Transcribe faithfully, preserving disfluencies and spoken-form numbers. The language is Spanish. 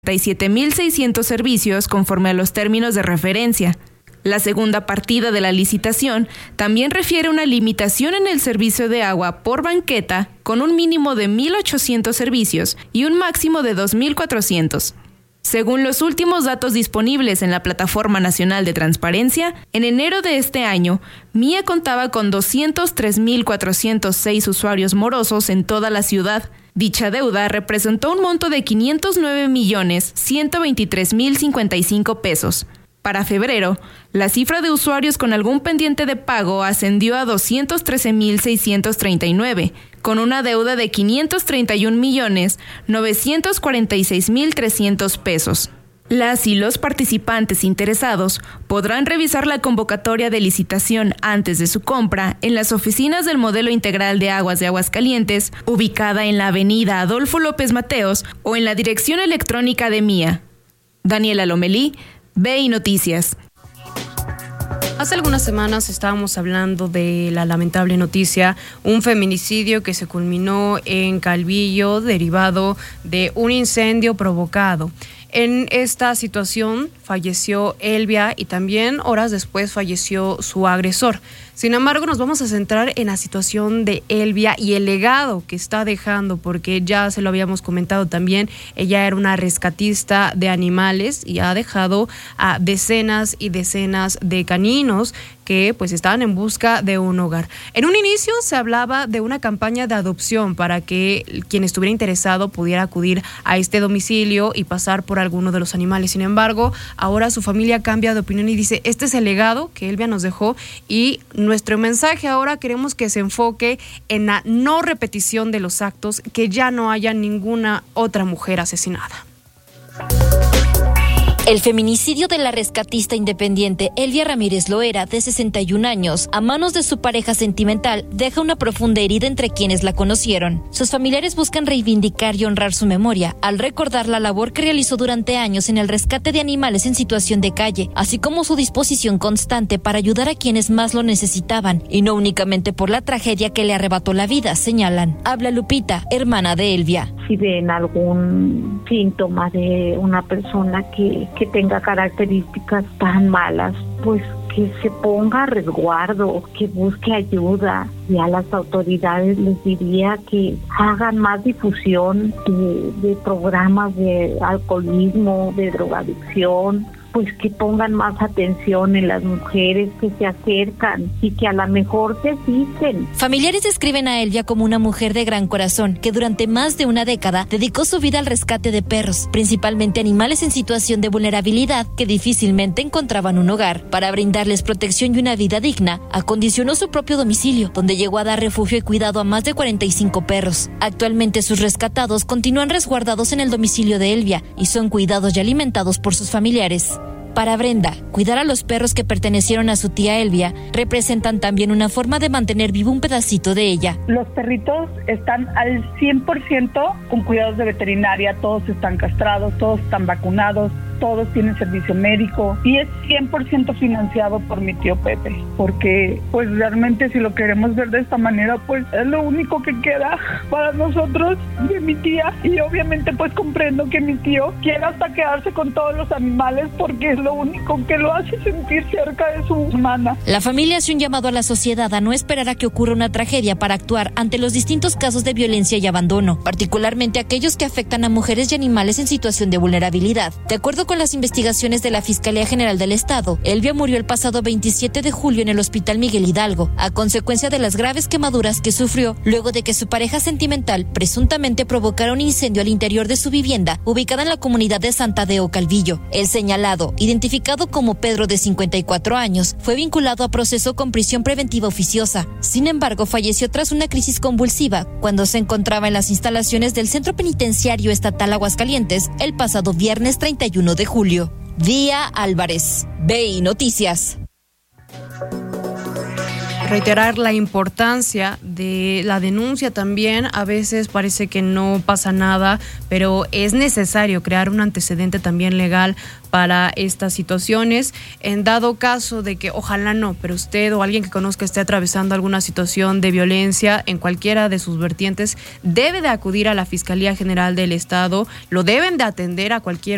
treinta y siete mil seiscientos servicios conforme a los términos de referencia. La segunda partida de la licitación también refiere una limitación en el servicio de agua por banqueta con un mínimo de mil ochocientos servicios y un máximo de dos mil cuatrocientos. Según los últimos datos disponibles en la Plataforma Nacional de Transparencia, en enero de este año, Mía contaba con doscientos tres mil cuatrocientos seis usuarios morosos en toda la ciudad. Dicha deuda representó un monto de quinientos nueve millones ciento veintitrés mil cincuenta y cinco pesos. Para febrero, la cifra de usuarios con algún pendiente de pago ascendió a doscientos trece mil seiscientos treinta y nueve, con una deuda de quinientos treinta y un millones novecientos cuarenta y seis mil trescientos pesos. Las y los participantes interesados podrán revisar la convocatoria de licitación antes de su compra en las oficinas del Modelo Integral de Aguas de Aguascalientes, ubicada en la avenida Adolfo López Mateos o en la dirección electrónica de Mía. Daniela Lomelí, B I Noticias. Hace algunas semanas estábamos hablando de la lamentable noticia, un feminicidio que se culminó en Calvillo derivado de un incendio provocado. En esta situación falleció Elvia y también horas después falleció su agresor. Sin embargo, nos vamos a centrar en la situación de Elvia y el legado que está dejando, porque ya se lo habíamos comentado también, ella era una rescatista de animales y ha dejado a decenas y decenas de caninos que pues estaban en busca de un hogar. En un inicio se hablaba de una campaña de adopción para que quien estuviera interesado pudiera acudir a este domicilio y pasar por alguno de los animales. Sin embargo, ahora su familia cambia de opinión y dice, este es el legado que Elvia nos dejó y nuestro mensaje ahora queremos que se enfoque en la no repetición de los actos, que ya no haya ninguna otra mujer asesinada. El feminicidio de la rescatista independiente Elvia Ramírez Loera, de sesenta y un años, a manos de su pareja sentimental, deja una profunda herida entre quienes la conocieron. Sus familiares buscan reivindicar y honrar su memoria, al recordar la labor que realizó durante años en el rescate de animales en situación de calle, así como su disposición constante para ayudar a quienes más lo necesitaban, y no únicamente por la tragedia que le arrebató la vida, señalan. Habla Lupita, hermana de Elvia. Si ven algún síntoma de una persona que, que tenga características tan malas, pues que se ponga a resguardo, que busque ayuda. Y a las autoridades les diría que hagan más difusión de, de programas de alcoholismo, de drogadicción, pues que pongan más atención en las mujeres que se acercan y que a lo mejor se asisten. Familiares describen a Elvia como una mujer de gran corazón que durante más de una década dedicó su vida al rescate de perros, principalmente animales en situación de vulnerabilidad que difícilmente encontraban un hogar. Para brindarles protección y una vida digna, acondicionó su propio domicilio, donde llegó a dar refugio y cuidado a más de cuarenta y cinco perros. Actualmente sus rescatados continúan resguardados en el domicilio de Elvia y son cuidados y alimentados por sus familiares. Para Brenda, cuidar a los perros que pertenecieron a su tía Elvia representan también una forma de mantener vivo un pedacito de ella. Los perritos están al cien por ciento con cuidados de veterinaria, todos están castrados, todos están vacunados, todos tienen servicio médico y es cien por ciento financiado por mi tío Pepe, porque pues realmente si lo queremos ver de esta manera, pues es lo único que queda para nosotros de mi tía, y obviamente pues comprendo que mi tío quiera hasta quedarse con todos los animales porque es lo único que lo hace sentir cerca de su hermana. La familia hace un llamado a la sociedad a no esperar a que ocurra una tragedia para actuar ante los distintos casos de violencia y abandono, particularmente aquellos que afectan a mujeres y animales en situación de vulnerabilidad. De acuerdo con las investigaciones de la Fiscalía General del Estado, Elvia murió el pasado veintisiete de julio en el Hospital Miguel Hidalgo, a consecuencia de las graves quemaduras que sufrió luego de que su pareja sentimental presuntamente provocara un incendio al interior de su vivienda, ubicada en la comunidad de Santa Deo Calvillo. El señalado, identificado como Pedro, de cincuenta y cuatro años, fue vinculado a proceso con prisión preventiva oficiosa. Sin embargo, falleció tras una crisis convulsiva cuando se encontraba en las instalaciones del Centro Penitenciario Estatal Aguascalientes el pasado viernes treinta y uno de julio. Día Álvarez, B I Noticias. Reiterar la importancia de la denuncia también. A veces parece que no pasa nada, pero es necesario crear un antecedente también legal para estas situaciones. En dado caso de que, ojalá no, pero usted o alguien que conozca esté atravesando alguna situación de violencia en cualquiera de sus vertientes, debe de acudir a la Fiscalía General del Estado, lo deben de atender a cualquier